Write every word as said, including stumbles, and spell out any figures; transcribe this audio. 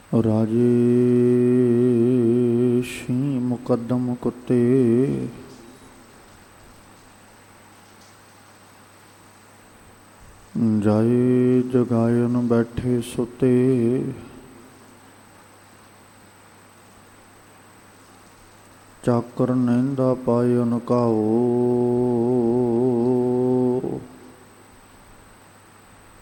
ਰਾਜੇਸ਼ੀ ਮੁਕੱਦਮ ਕੁੱਤੇ ਜਾਏ ਜਗਾਇਨ ਬੈਠੇ ਸੁੱਤੇ। ਚਾਕਰ ਨਹਿੰਦਾ ਪਾਇਨ ਕਾਓ